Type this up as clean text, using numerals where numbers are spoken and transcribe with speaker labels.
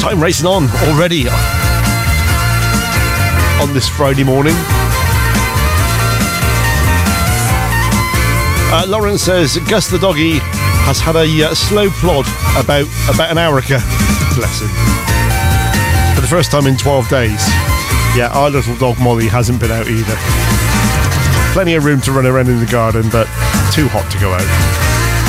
Speaker 1: Time racing on already on this Friday morning. Lauren says Gus the doggy has had a slow plod about an hour ago. Bless him. For the first time in 12 days. Yeah, our little dog Molly hasn't been out either. Plenty of room to run around in the garden, but too hot to go out.